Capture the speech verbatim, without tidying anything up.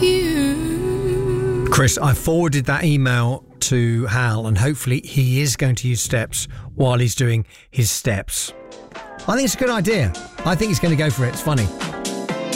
you. Chris, I forwarded that email to Hal, and hopefully he is going to use steps while he's doing his steps. I think it's a good idea. I think he's going to go for it. It's funny.